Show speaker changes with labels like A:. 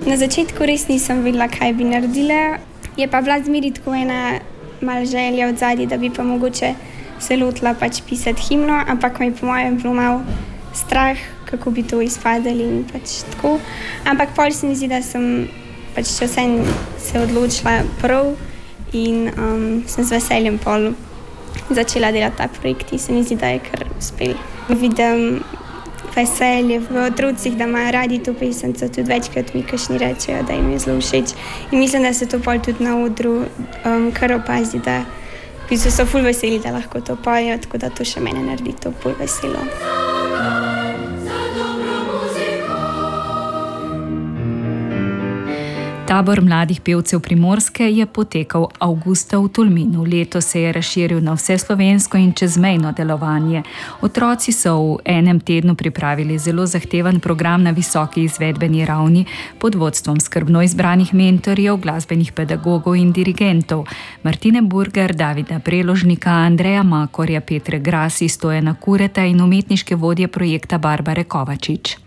A: Na začetku res nisem vedela, kaj bi naredila. Je pa bila zmeri tako ena malo želja od zadaj, da bi pa mogoče se lotila pač pisati himno, ampak mi po mojem bilo malo strah, kako bi to izpadali in pač tako. Ampak pol se mi zdi, da sem pač vseeno se odločila prav in sem z veseljem pol začela delati ta projekt in se mi zdi, da je kar uspel. Vidim veselje v otrocih, da imajo radi to pesemco, tudi večkrat mi kakšni rečejo, da jim je zelo všeč. In mislim, da se to pol tudi na odru kar opazi, da so ful veseli, da lahko to pojejo, tako da to še mene naredi to bolj veselo.
B: Tabor mladih pevcev Primorske je potekal avgusta v Tolminu. Letos se je razširil na vseslovensko in čezmejno delovanje. Otroci so v enem tednu pripravili zelo zahteven program na visoki izvedbeni ravni pod vodstvom skrbno izbranih mentorjev, glasbenih pedagogov in dirigentov. Martine Burger, Davida Preložnika, Andreja Makorja, Petre Grasi, Stojana Kureta in umetniške vodje projekta Barbare Kovačič.